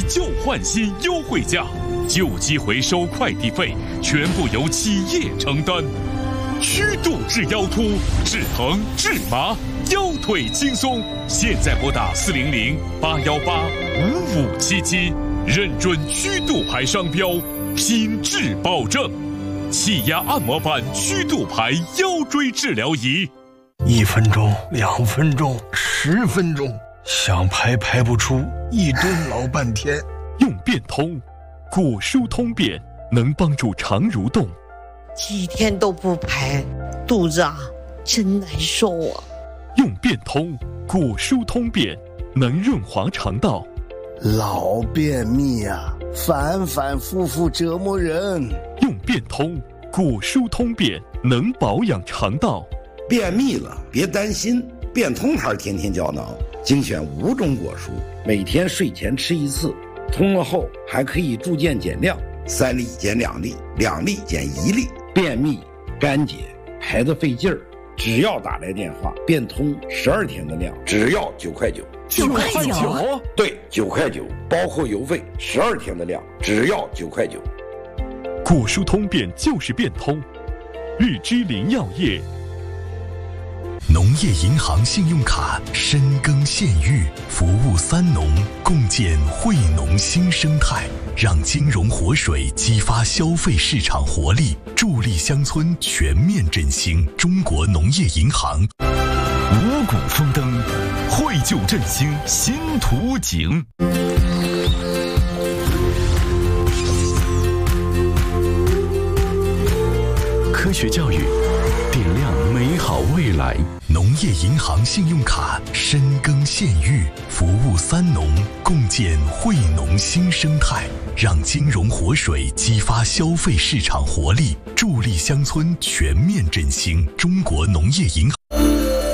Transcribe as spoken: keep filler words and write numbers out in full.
旧换新优惠价，旧机回收快递费全部由企业承担。虚度治腰突，治疼治麻，腰腿轻松。现在拨打四零零八幺八五五七七，认准虚度牌商标，品质保证。气压按摩板虚度牌腰椎治疗仪， 一分钟、两分钟、十分钟，想排排不出，一蹲老半天。 用变通，骨疏通便，能帮助肠蠕动。 几天都不排，肚子啊真难受啊！ 用变通，骨疏通便，能润滑肠道。 老便秘啊，反反复复折磨人。 用变通，骨疏通便，能保养肠道。 便秘了别担心，变通牌天天胶囊精选五种果蔬，每天睡前吃一次，通了后还可以逐渐减量，三粒减两粒，两粒减一粒。便秘、干结、排得费劲儿，只要打来电话，变通十二天的量，只要九块九。 九块九？ 对，九块九，包括邮费，十二天的量，只要九块九。 骨疏通便就是变通，日之林药业。 农业银行信用卡深耕县域，服务三农，共建惠农新生态，让金融活水激发消费市场活力，助力乡村全面振兴。中国农业银行。 五谷丰登，绘就振兴新图景。科学教育，点亮美好未来。 农业银行信用卡深耕县域，服务三农，共建惠农新生态，让金融活水激发消费市场活力，助力乡村全面振兴。中国农业银行。